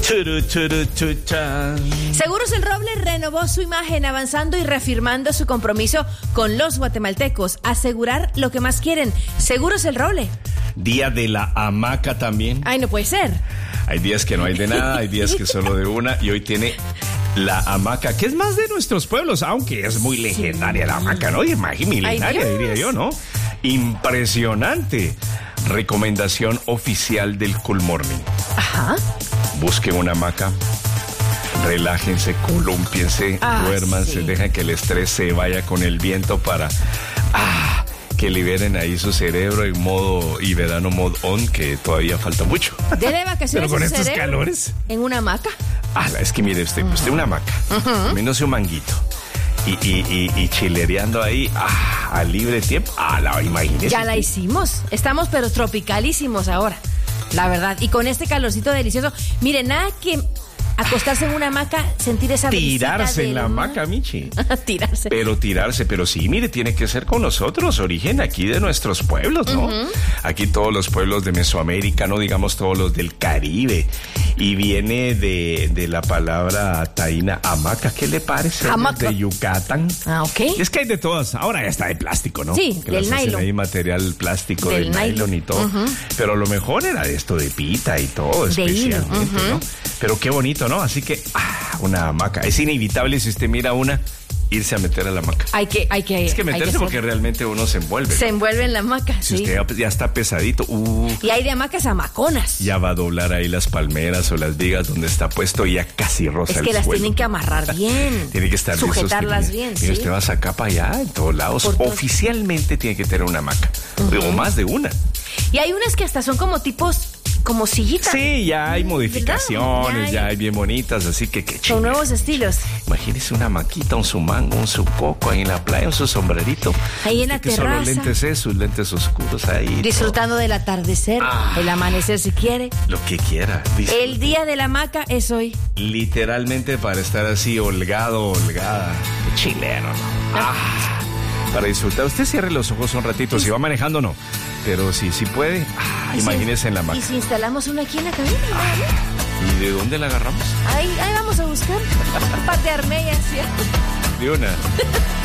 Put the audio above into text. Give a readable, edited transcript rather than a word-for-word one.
Churu, churu, chucha. Seguros El Roble renovó su imagen, avanzando y reafirmando su compromiso con los guatemaltecos. Asegurar lo que más quieren. Seguros El Roble. Día de la hamaca también. Ay, no puede ser. Hay días que no hay de nada, hay días que solo de una, y hoy tiene la hamaca, que es más de nuestros pueblos, aunque es muy legendaria la hamaca, ¿no? Milenaria, diría yo, ¿no? Impresionante. Recomendación oficial del Cool Morning. Ajá. Busquen una hamaca, relájense, colúmpiense, duérmanse, dejen que el estrés se vaya con el viento para que liberen ahí su cerebro en modo y verano mode on, que todavía falta mucho. Dele vacaciones. Pero con estos calores. ¿En una hamaca? Es que mire usted una hamaca, comiéndose un manguito y chilereando ahí a libre tiempo. Imagínese. Ya la hicimos. Estamos pero tropicalísimos ahora, la verdad. Y con este calorcito delicioso. Mire, nada que acostarse en una hamaca, sentir esa tirarse en la hamaca, Michi. Tirarse. Pero sí, mire, tiene que ser con nosotros, origen aquí de nuestros pueblos, ¿no? Aquí todos los pueblos de Mesoamérica, no digamos todos los del Caribe. Y viene de la palabra taína hamaca, ¿qué le parece? Hamaca. De Yucatán. Ok. Es que hay de todas. Ahora ya está de plástico, ¿no? Sí, que del nylon. Hay material plástico del nylon y todo. Pero lo mejor era de esto de pita y todo, de especialmente, hilo. ¿no? Pero qué bonito, ¿no? Así que, una hamaca. Es inevitable, si usted mira una, irse a meter a la hamaca. Hay que Es que meterse porque realmente uno se envuelve. Se envuelve en la hamaca, si sí. usted ya está pesadito, Y hay de hamacas a hamaconas. ya va a doblar ahí las palmeras o las vigas donde está puesto y ya casi roza el suelo. Es que las tienen que amarrar bien. Tiene que estar sujetarlas bien, Mira, sí. usted va a sacar para allá, en todos lados. Oficialmente tiene que tener una hamaca. O más de una. Y hay unas que hasta son como tipos, como sillitas. Sí, ya hay modificaciones, ¿verdad? ya hay bien bonitas, así que qué chido. Son nuevos estilos. Imagínese una maquita, un su mango, un su coco ahí en la playa, un su sombrerito. Ahí en la que solo terraza. sus lentes oscuros ahí. Disfrutando del atardecer, el amanecer si quiere. Lo que quiera. Disfruta. El día de la hamaca es hoy. Literalmente para estar así holgado, holgada. Chileno, ¿no? Para disfrutar. Usted cierre los ojos un ratito, si va manejando no. Pero si puede, imagínese en la hamaca. ¿Y si instalamos una aquí en la cabina? ¿Y de dónde la agarramos? Ahí vamos a buscar un par de armellas, ¿sí? De una.